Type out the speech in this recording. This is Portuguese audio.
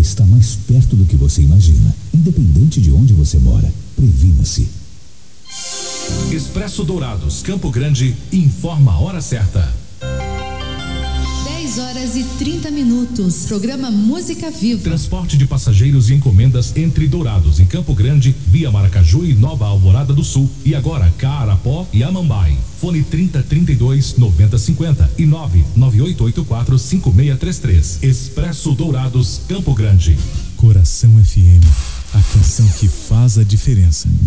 está mais perto do que você imagina. Independente de onde você mora, previna-se. Expresso Dourados, Campo Grande, informa a hora certa. 10h30. Programa Música Viva. Transporte de passageiros e encomendas entre Dourados e Campo Grande, via Maracaju e Nova Alvorada do Sul. E agora Carapó e Amambai. Fone 3032-9050 e 99884-5633. Expresso Dourados, Campo Grande. Coração FM, a canção que faz a diferença.